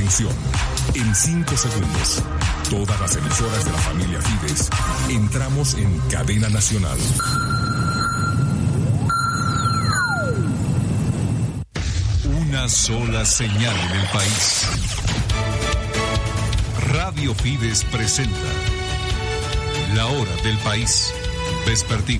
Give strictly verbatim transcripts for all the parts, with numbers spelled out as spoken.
Atención, en cinco segundos, todas las emisoras de la familia Fides entramos en cadena nacional. Una sola señal en el país. Radio Fides presenta La Hora del País, vespertino.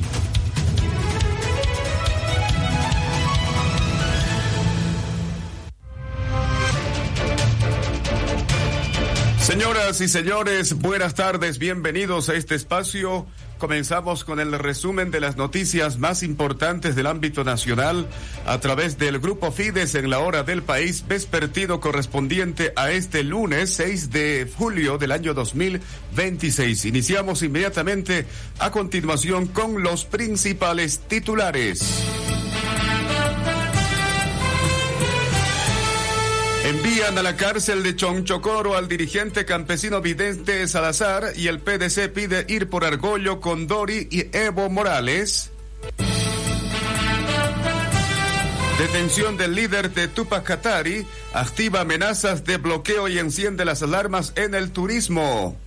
Señoras y señores, buenas tardes, bienvenidos a este espacio. Comenzamos con el resumen de las noticias más importantes del ámbito nacional a través del Grupo Fides en La Hora del País, vespertino correspondiente a este lunes seis de julio del año dos mil veintiséis. Iniciamos inmediatamente a continuación con los principales titulares. Envían a la cárcel de Chonchocoro al dirigente campesino Vicente Salazar y el P D C pide ir por Argollo con Dori y Evo Morales. Detención del líder de Tupac Katari, activa amenazas de bloqueo y enciende las alarmas en el turismo.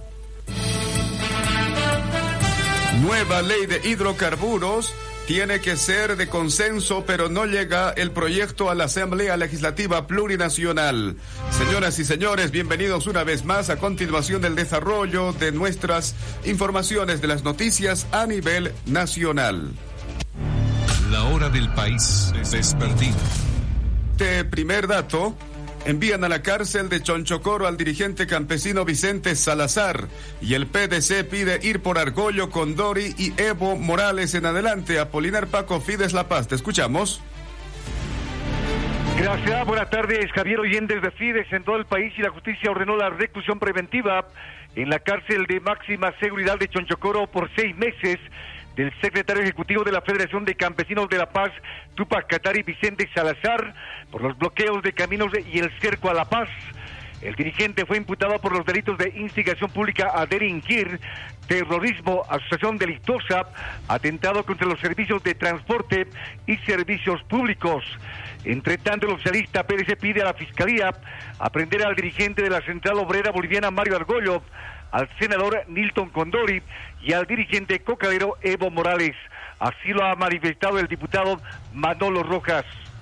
Nueva ley de hidrocarburos. Tiene que ser de consenso, pero no llega el proyecto a la Asamblea Legislativa Plurinacional. Señoras y señores, bienvenidos una vez más a continuación del desarrollo de nuestras informaciones de las noticias a nivel nacional. La Hora del País, vespertino. Este primer dato. Envían a la cárcel de Chonchocoro al dirigente campesino Vicente Salazar y el P D C pide ir por Argollo con Dori y Evo Morales en adelante. Apolinar Paco, Fides La Paz, te escuchamos. Gracias, buenas tardes, Javier Oyentes de Fides. En todo el país y la justicia ordenó la reclusión preventiva en la cárcel de máxima seguridad de Chonchocoro por seis meses del secretario ejecutivo de la Federación de Campesinos de La Paz, Tupac Katari Vicente Salazar, por los bloqueos de caminos y el cerco a La Paz. El dirigente fue imputado por los delitos de instigación pública a delinquir, terrorismo, asociación delictuosa, atentado contra los servicios de transporte y servicios públicos. Entre tanto, el oficialista P D C pide a la Fiscalía aprender al dirigente de la Central Obrera Boliviana, Mario Argollo, al senador Nilton Condori y al dirigente cocalero Evo Morales. Así lo ha manifestado el diputado Manolo Rojas.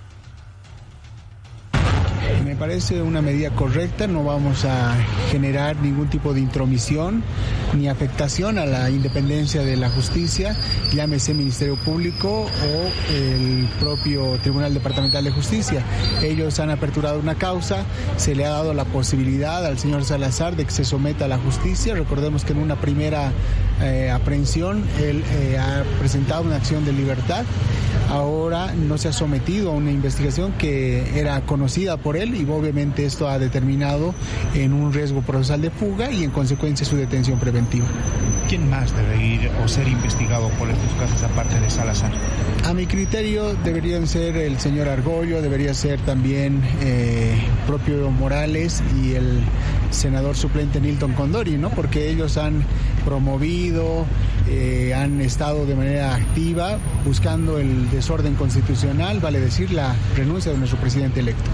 Me parece una medida correcta, no vamos a generar ningún tipo de intromisión ni afectación a la independencia de la justicia, llámese Ministerio Público o el propio Tribunal Departamental de Justicia. Ellos han aperturado una causa, se le ha dado la posibilidad al señor Salazar de que se someta a la justicia. Recordemos que en una primera eh, aprehensión él eh, ha presentado una acción de libertad. Ahora no se ha sometido a una investigación que era conocida por él y obviamente esto ha determinado en un riesgo procesal de fuga y en consecuencia su detención preventiva. ¿Quién más debe ir o ser investigado por estos casos aparte de Salazar? A mi criterio deberían ser el señor Argollo, debería ser también eh, propio Evo Morales y el senador suplente Nilton Condori, ¿no? Porque ellos han promovido, eh, han estado de manera activa buscando el desorden constitucional, vale decir la renuncia de nuestro presidente electo.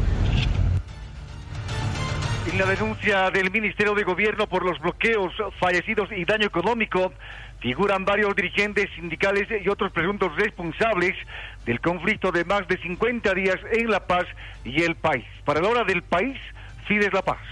En la denuncia del Ministerio de Gobierno por los bloqueos, fallecidos y daño económico, figuran varios dirigentes sindicales y otros presuntos responsables del conflicto de más de cincuenta días en La Paz y el país. Para la Hora del País, Fides La Paz.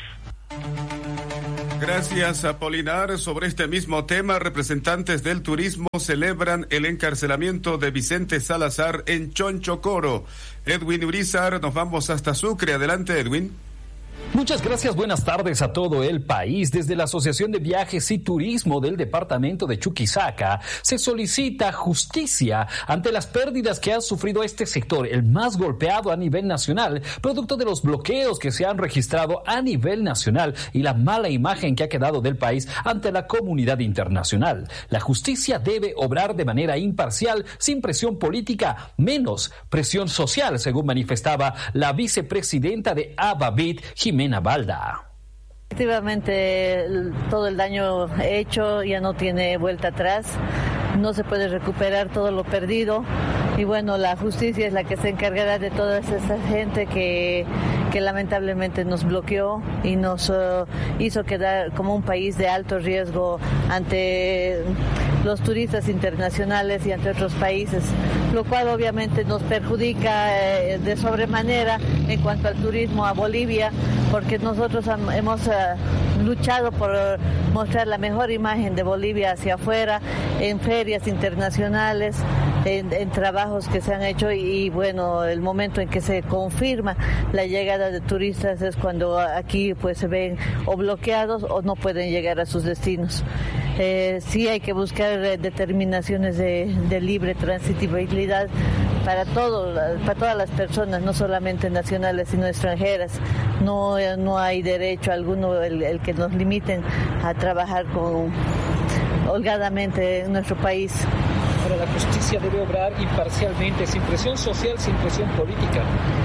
Gracias, Apolinar. Sobre este mismo tema, representantes del turismo celebran el encarcelamiento de Vicente Salazar en Chonchocoro. Edwin Urizar, nos vamos hasta Sucre. Adelante, Edwin. Muchas gracias, buenas tardes a todo el país. Desde la Asociación de Viajes y Turismo del departamento de Chuquisaca se solicita justicia ante las pérdidas que ha sufrido este sector, el más golpeado a nivel nacional, producto de los bloqueos que se han registrado a nivel nacional y la mala imagen que ha quedado del país ante la comunidad internacional. La justicia debe obrar de manera imparcial, sin presión política, menos presión social, según manifestaba la vicepresidenta de ABAVID, Jimena Balda. Efectivamente, todo el daño hecho ya no tiene vuelta atrás, no se puede recuperar todo lo perdido. y bueno, la justicia es la que se encargará de toda esa gente que, que lamentablemente nos bloqueó y nos uh, hizo quedar como un país de alto riesgo ante los turistas internacionales y ante otros países, lo cual obviamente nos perjudica eh, de sobremanera en cuanto al turismo a Bolivia, porque nosotros ham, hemos uh, luchado por mostrar la mejor imagen de Bolivia hacia afuera, en ferias internacionales, en, en trabajos que se han hecho y, y bueno, el momento en que se confirma la llegada de turistas es cuando aquí pues se ven o bloqueados o no pueden llegar a sus destinos. Eh, sí hay que buscar eh, determinaciones de, de libre transitibilidad para todo, para todas las personas, no solamente nacionales sino extranjeras. No, no hay derecho alguno el, el que nos limiten a trabajar con, holgadamente en nuestro país. Pero la justicia debe obrar imparcialmente, sin presión social, sin presión política.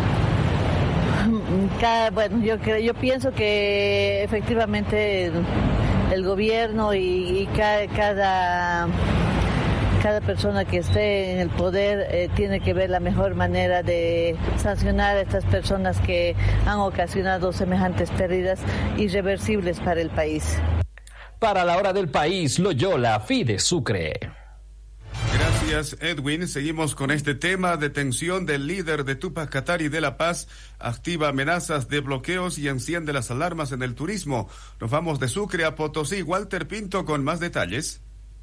Cada, bueno, yo creo, yo pienso que efectivamente el, el gobierno y, y cada, cada cada persona que esté en el poder eh, tiene que ver la mejor manera de sancionar a estas personas que han ocasionado semejantes pérdidas irreversibles para el país. Para la hora del país, Loyola, Fides Sucre. Gracias, Edwin. Seguimos con este tema. Detención del líder de Tupac Katari de La Paz activa amenazas de bloqueos y enciende las alarmas en el turismo. Nos vamos de Sucre a Potosí. Walter Pinto con más detalles.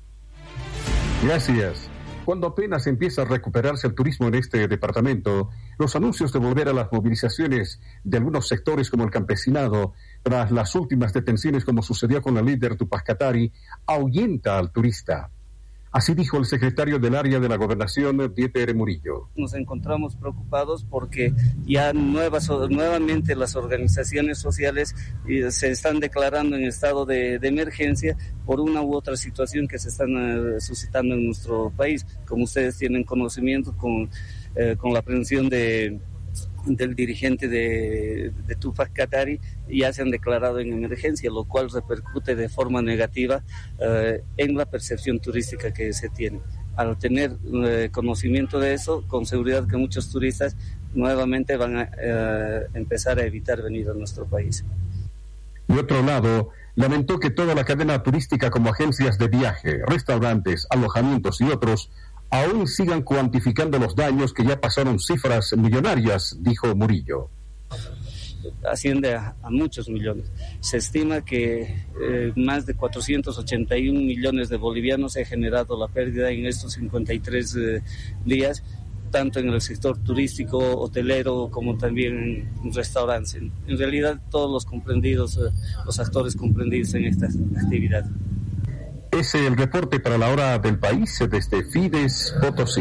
Gracias. Cuando apenas empieza a recuperarse el turismo en este departamento, los anuncios de volver a las movilizaciones de algunos sectores como el campesinado, tras las últimas detenciones como sucedió con la líder Tupac Katari, ahuyenta al turista. Así dijo el secretario del área de la Gobernación, Dieter Murillo. Nos encontramos preocupados porque ya nuevas, nuevamente las organizaciones sociales se están declarando en estado de, de emergencia por una u otra situación que se están uh, suscitando en nuestro país. Como ustedes tienen conocimiento con, eh, con la aprehensión de... del dirigente de, de Tupac Katari, ya se han declarado en emergencia, lo cual repercute de forma negativa eh, en la percepción turística que se tiene. Al tener eh, conocimiento de eso, con seguridad que muchos turistas nuevamente van a eh, empezar a evitar venir a nuestro país. De otro lado, lamentó que toda la cadena turística como agencias de viaje, restaurantes, alojamientos y otros aún sigan cuantificando los daños que ya pasaron cifras millonarias, dijo Murillo. Asciende a, a muchos millones. Se estima que eh, más de cuatrocientos ochenta y un millones de bolivianos ha generado la pérdida en estos cincuenta y tres eh, días, tanto en el sector turístico, hotelero, como también en restaurantes. En, en realidad, todos los comprendidos, eh, los actores comprendidos en esta actividad. Es el reporte para la hora del país desde Fides Potosí.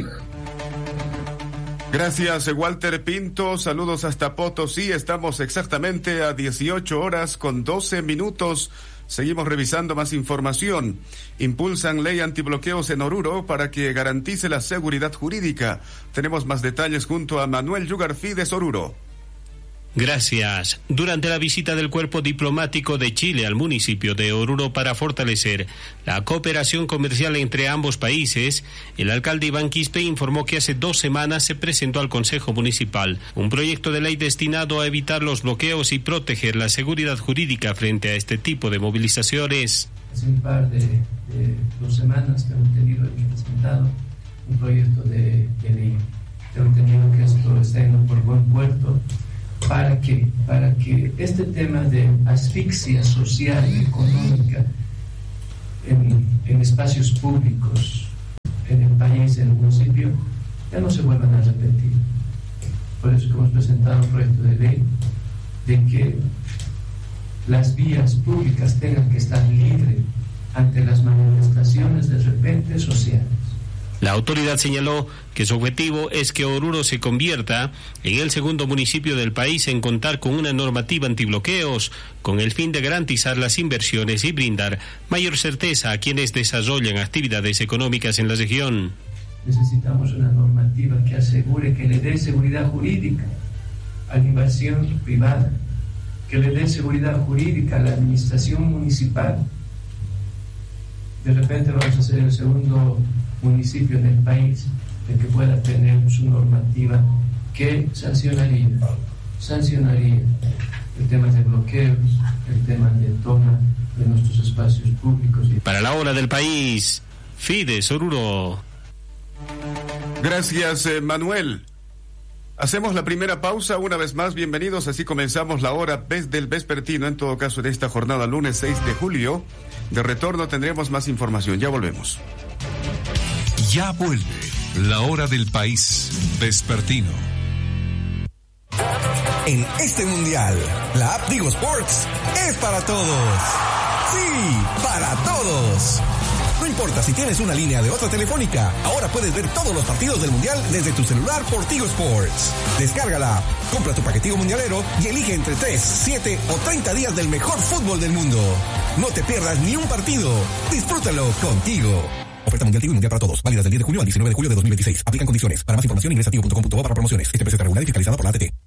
Gracias, Walter Pinto. Saludos hasta Potosí. Estamos exactamente a dieciocho horas con doce minutos. Seguimos revisando más información. Impulsan ley antibloqueos en Oruro para que garantice la seguridad jurídica. Tenemos más detalles junto a Manuel Yugar, Fides Oruro. Gracias. Durante la visita del Cuerpo Diplomático de Chile al municipio de Oruro para fortalecer la cooperación comercial entre ambos países, el alcalde Iván Quispe informó que hace dos semanas se presentó al Consejo Municipal un proyecto de ley destinado a evitar los bloqueos y proteger la seguridad jurídica frente a este tipo de movilizaciones. Hace un par de, de dos semanas que hemos tenido aquí presentado un proyecto de, de ley. Tengo entendido que esto está yendo por buen puerto. ¿Para qué? Para que este tema de asfixia social y económica en, en espacios públicos, en el país, en el municipio, ya no se vuelvan a repetir. Por eso que hemos presentado un proyecto de ley de que las vías públicas tengan que estar libres ante las manifestaciones de repente sociales. La autoridad señaló que su objetivo es que Oruro se convierta en el segundo municipio del país en contar con una normativa antibloqueos, con el fin de garantizar las inversiones y brindar mayor certeza a quienes desarrollan actividades económicas en la región. Necesitamos una normativa que asegure, que le dé seguridad jurídica a la inversión privada, que le dé seguridad jurídica a la administración municipal. De repente vamos a ser el segundo municipio del país de que pueda tener su normativa que sancionaría, sancionaría el tema de bloqueos, el tema de toma de nuestros espacios públicos. Para la hora del país, Fides Oruro. Gracias, eh, Manuel. Hacemos la primera pausa, una vez más, bienvenidos, así comenzamos la hora del vespertino, en todo caso, de esta jornada, lunes seis de julio. De retorno tendremos más información, ya volvemos. Ya vuelve la hora del país vespertino. En este mundial, la app Tigo Sports es para todos. Sí, para todos. No importa si tienes una línea de otra telefónica, ahora puedes ver todos los partidos del mundial desde tu celular por Tigo Sports. Descárgala, compra tu paquetico mundialero y elige entre tres, siete o treinta días del mejor fútbol del mundo. No te pierdas ni un partido. Disfrútalo contigo. Oferta mundial Tigo y mundial para todos. Válidas del diez de junio al diecinueve de julio de dos mil veintiséis. Aplican condiciones. Para más información ingresa tigo punto com punto bo para promociones. Este precio está regulado y fiscalizado por la A T T.